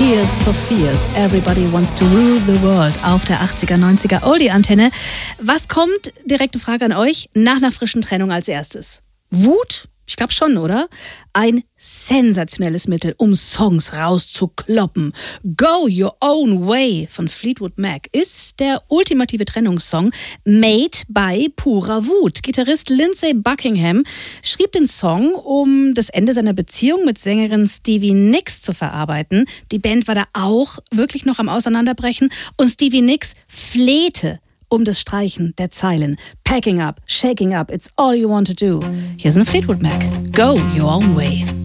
Tears for Fears. Everybody wants to rule the world auf der 80er, 90er Oldie-Antenne. Was kommt, direkte Frage an euch, nach einer frischen Trennung als erstes? Wut? Ich glaube schon, oder? Ein sensationelles Mittel, um Songs rauszukloppen. Go Your Own Way von Fleetwood Mac ist der ultimative Trennungssong, made by purer Wut. Gitarrist Lindsey Buckingham schrieb den Song, um das Ende seiner Beziehung mit Sängerin Stevie Nicks zu verarbeiten. Die Band war da auch wirklich noch am Auseinanderbrechen und Stevie Nicks flehte um das Streichen der Zeilen. Packing up, shaking up, it's all you want to do. Hier sind Fleetwood Mac. Go your own way.